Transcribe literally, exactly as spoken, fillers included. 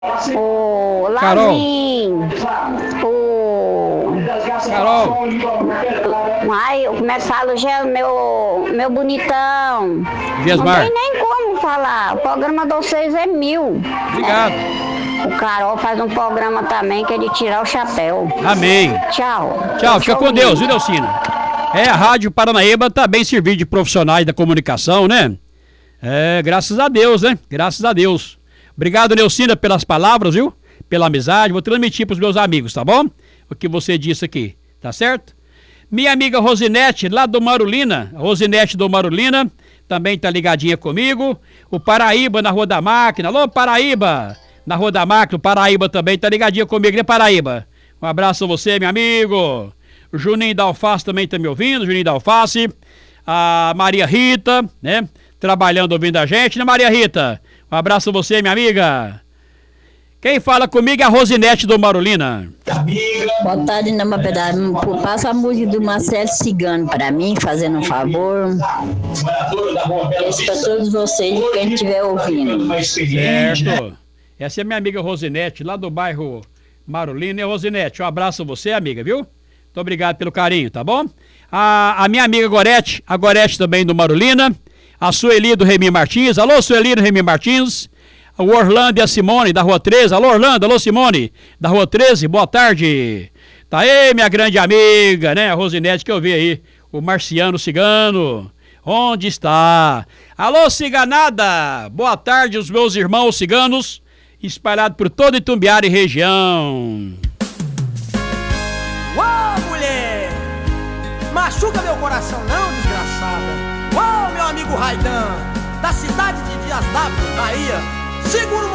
O Carol. Lazinho. O... Carol. Ai, como é que fala, Gel, meu, meu bonitão. Gesmar. Não tem nem como falar. O programa de vocês é mil. Obrigado. É. O Carol faz um programa também que é de tirar o chapéu. Amém. Tchau. Tchau, fica com Deus, viu, Delcina? É, a Rádio Paranaíba tá bem servida de profissionais da comunicação, né? É, graças a Deus, né? Graças a Deus. Obrigado, Delcina, pelas palavras, viu? Pela amizade. Vou transmitir pros meus amigos, tá bom? O que você disse aqui, tá certo? Minha amiga Rosinete, lá do Marulina, Rosinete do Marulina, também tá ligadinha comigo. O Paraíba, na Rua da Máquina. Alô, Paraíba, na Rua da Máquina. O Paraíba também tá ligadinha comigo, né, Paraíba? Um abraço a você, meu amigo. O Juninho da Alface também tá me ouvindo, Juninho da Alface. A Maria Rita, né, trabalhando, ouvindo a gente, né, Maria Rita? Um abraço a você, minha amiga. Quem fala comigo é a Rosinete do Marulina. Boa tarde, Nama Pedaço. Passa a música do Marcelo Cigano para mim, fazendo um favor. Esse para todos vocês, quem estiver ouvindo. Certo. Essa é minha amiga Rosinete, lá do bairro Marulina. E Rosinete, um abraço a você, amiga, viu? Muito obrigado pelo carinho, tá bom? A, a minha amiga Gorete, a Gorete também do Marulina. A Sueli do Remi Martins. Alô, Sueli do Remi Martins. O Orlando e a Simone da Rua treze. Alô, Orlando. Alô, Simone da Rua treze. Boa tarde. Tá aí, minha grande amiga, né? A Rosinete que eu vi aí. O Marciano Cigano. Onde está? Alô, ciganada. Boa tarde, os meus irmãos ciganos espalhados por todo Itumbiara e região. Ô, mulher! Machuca meu coração não, desgraçada. Ô, meu amigo Raidan, da cidade de Dias d'Ávila, Bahia. Segura o